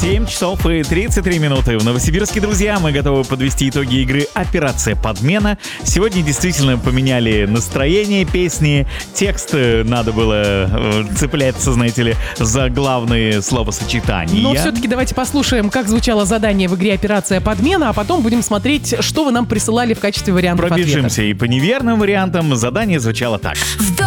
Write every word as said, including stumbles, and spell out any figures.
семь часов и тридцать три минуты. В Новосибирске, друзья, мы готовы подвести итоги игры «Операция Подмена». Сегодня действительно поменяли настроение песни. Текст надо было цепляться, знаете ли, за главные словосочетания. Но все-таки давайте послушаем, как звучало задание в игре «Операция Подмена», а потом будем смотреть, что вы нам присылали в качестве вариантов ответа. Пробежимся и по неверным вариантам. Задание звучало так.